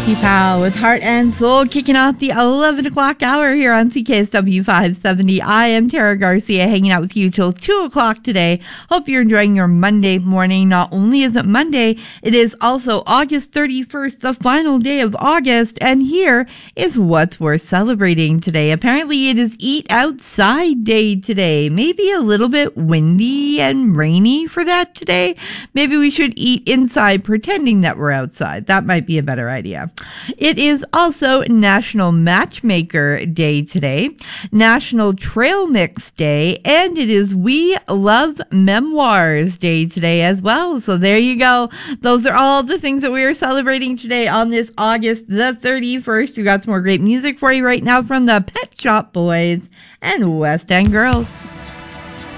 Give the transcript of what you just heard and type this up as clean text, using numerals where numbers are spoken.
Jackie Powell with Heart and Soul kicking off the 11 o'clock hour here on CKSW 570. I am Tara Garcia hanging out with you till 2 o'clock today. Hope you're enjoying your Monday morning. Not only is it Monday, it is also August 31st, the final day of August, and here is what's worth celebrating today. Apparently it is Eat Outside Day today. Maybe a little bit windy and rainy for that today. Maybe we should eat inside pretending that we're outside. That might be a better idea. It is also National Matchmaker Day today, National Trail Mix Day, and it is We Love Memoirs Day today as well. So there you go. Those are all the things that we are celebrating today on this August the 31st. We got some more great music for you right now from the Pet Shop Boys and West End Girls.